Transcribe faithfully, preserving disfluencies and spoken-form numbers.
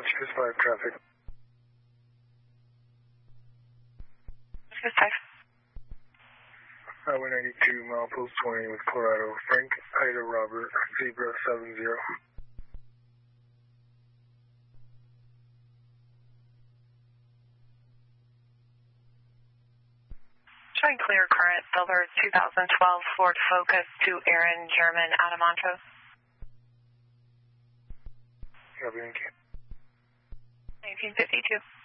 Montrose five traffic. Montrose five. Highway ninety-two, milepost twenty with Colorado. Frank, Ida, Robert, Zebra seven zero. Showing clear current, silver two thousand twelve Ford Focus to Aaron German out of Montrose. Copy, thank you. nineteen fifty-two.